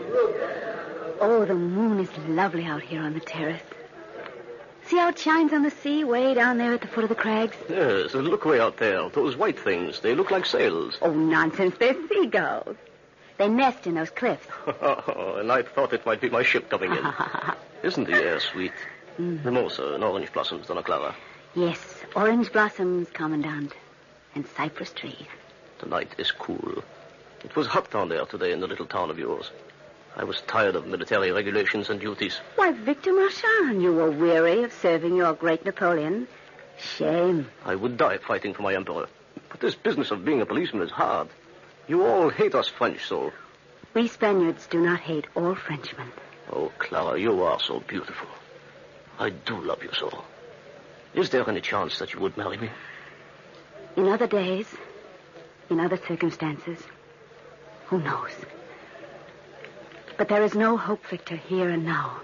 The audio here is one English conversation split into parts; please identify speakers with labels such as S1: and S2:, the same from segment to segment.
S1: Oh, the moon is lovely out here on the terrace. See how it shines on the sea way down there at the foot of the crags?
S2: Yes, and look way out there. Those white things, they look like sails.
S1: Oh, nonsense. They're seagulls. They nest in those cliffs.
S2: And I thought it might be my ship coming in. Isn't the air sweet? Mimosa and orange blossoms, Donna Clara.
S1: Yes, orange blossoms, Commandant. And cypress trees.
S2: The night is cool. It was hot down there today in the little town of yours. I was tired of military regulations and duties.
S1: Why, Victor Marchand, you were weary of serving your great Napoleon. Shame.
S2: I would die fighting for my emperor. But this business of being a policeman is hard. You all hate us French so.
S1: We Spaniards do not hate all Frenchmen.
S2: Oh, Clara, you are so beautiful. I do love you so. Is there any chance that you would marry me?
S1: In other days, in other circumstances, who knows? But there is no hope, Victor, here and now.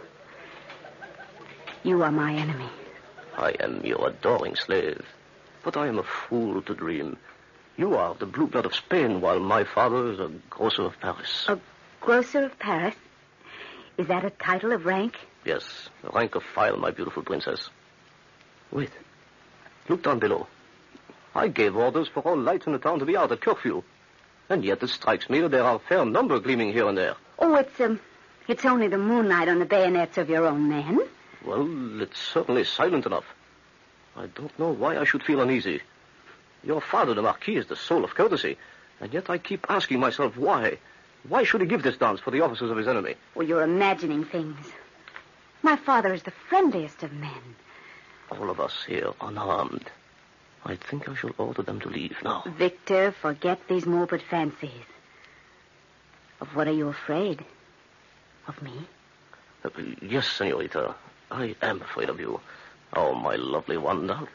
S1: You are my enemy.
S2: I am your adoring slave. But I am a fool to dream. You are the blue blood of Spain, while my father is a grocer of Paris.
S1: A grocer of Paris? Is that a title of rank?
S2: Yes, the rank of file, my beautiful princess. Wait. Look down below. I gave orders for all lights in the town to be out at curfew. And yet it strikes me that there are a fair number gleaming here and there.
S1: Oh, it's only the moonlight on the bayonets of your own men.
S2: Well, it's certainly silent enough. I don't know why I should feel uneasy. Your father, the Marquis, is the soul of courtesy. And yet I keep asking myself why. Why should he give this dance for the officers of his enemy?
S1: Well, you're imagining things. My father is the friendliest of men.
S2: All of us here unarmed. I think I shall order them to leave now.
S1: Victor, forget these morbid fancies. Of what are you afraid? Of me?
S2: Yes, senorita. I am afraid of you. Oh, my lovely Wanda.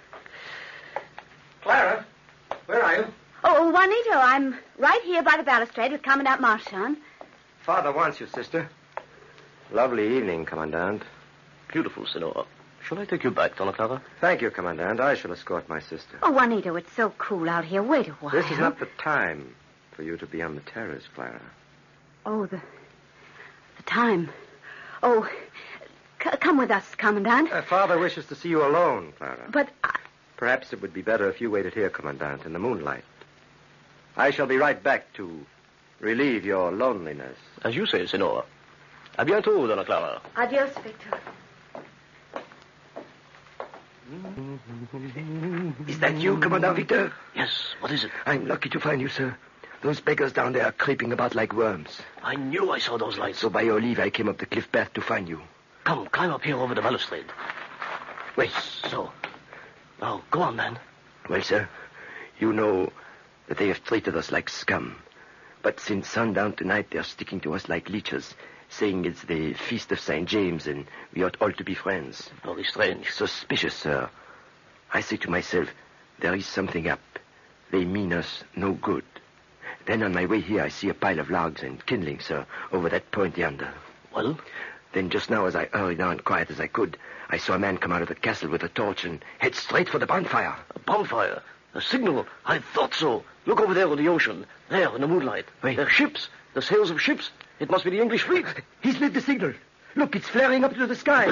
S3: Clara, where are you?
S1: Oh, Juanito, I'm right here by the balustrade with Commandant Marchand.
S3: Father wants you, sister. Lovely evening, Commandant.
S2: Beautiful, senor. Shall I take you back, Donna Clara?
S3: Thank you, Commandant. I shall escort my sister.
S1: Oh, Juanito, it's so cool out here. Wait a while.
S3: This is not the time for you to be on the terrace, Clara.
S1: Oh, the time. Oh, come with us, Commandant.
S3: Father wishes to see you alone, Clara.
S1: But
S3: Perhaps it would be better if you waited here, Commandant, in the moonlight. I shall be right back to relieve your loneliness.
S2: As you say, senor. A bientôt, Donna Clara.
S1: Adios, Victor.
S4: Is that you, Commandant Victor?
S2: Yes, what is it?
S4: I'm lucky to find you, sir. Those beggars down there are creeping about like worms.
S2: I knew I saw those lights.
S4: So by your leave, I came up the cliff path to find you.
S2: Come, climb up here over the balustrade.
S4: Wait.
S2: So. Now, go on, man.
S4: Well, sir, you know that they have treated us like scum. But since sundown tonight, they're sticking to us like leeches, saying it's the feast of St. James and we ought all to be friends.
S2: Very strange.
S4: Suspicious, sir. I say to myself, there is something up. They mean us no good. Then on my way here, I see a pile of logs and kindling, sir, over that point yonder.
S2: Well?
S4: Then just now, as I hurried on quiet as I could, I saw a man come out of the castle with a torch and head straight for the bonfire.
S2: A bonfire? A signal? I thought so. Look over there on the ocean. There, in the moonlight.
S4: Wait.
S2: They're ships. The sails of ships. It must be the English fleet.
S4: He's lit the signal. Look, it's flaring up to the sky.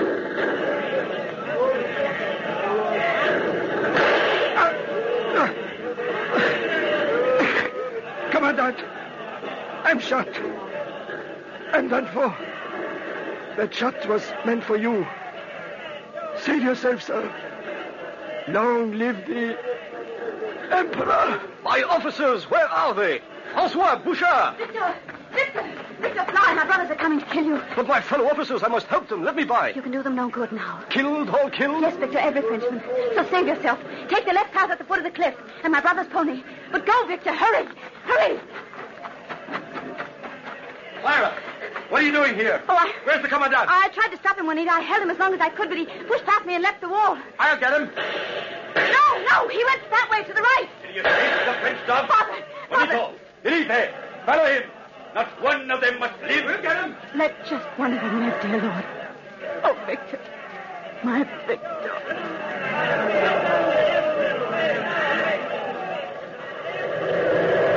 S4: Commandant, I'm shot. I'm done for. That shot was meant for you. Save yourself, sir. Long live the Emperor.
S2: My officers, where are they? Francois, Bouchard.
S1: Victor, fly. My brothers are coming to kill you.
S2: But my fellow officers, I must help them. Let me by.
S1: You can do them no good now.
S2: Killed, all killed?
S1: Yes, Victor, every Frenchman. So save yourself. Take the left path at the foot of the cliff, and my brother's pony. But go, Victor, hurry. Hurry.
S3: Clara, what are you doing here?
S1: Oh,
S3: Where's the Commandant?
S1: I tried to stop him, Juanita. I held him as long as I could, but he pushed past me and left the wall.
S3: I'll get him.
S1: No, he went that way to the right.
S3: You think the French dog?
S1: Father.
S3: Juanito, Felipe, follow him. Not one of them must live. We'll get him.
S1: Let just one of them live, dear Lord. Oh, Victor. My Victor.